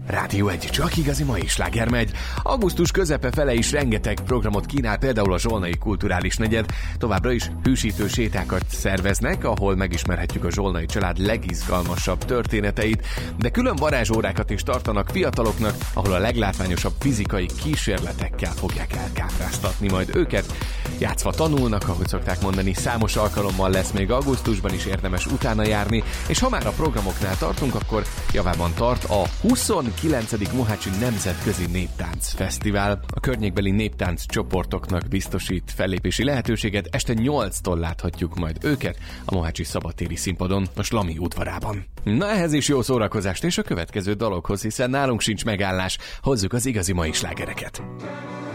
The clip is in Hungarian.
Rádió 1, csak igazi mai sláger megy. Augusztus közepe fele is rengeteg programot kínál, például a Zsolnai Kulturális Negyed. Továbbra is hűsítő sétákat szerveznek, ahol megismerhetjük a zsolnai család legizgalmasabb történeteit, de külön varázsórákat is tartanak fiataloknak, ahol a leglátványosabb fizikai kísérletekkel fogják elkápráztatni majd őket. Játszva tanulnak, ahogy szokták mondani, számos alkalommal lesz még augusztusban is érdemes utána járni, és ha már a programoknál tartunk, akkor javában tart a 29. Mohácsi Nemzetközi Néptánc Fesztivál. A környékbeli néptánc csoportoknak biztosít fellépési lehetőséget, este 8-tól láthatjuk majd őket a mohácsi szabadtéri színpadon, a Slami udvarában. Na, ehhez is jó szórakozást és a következő dalokhoz, hiszen nálunk sincs megállás, hozzuk az igazi mai slágereket.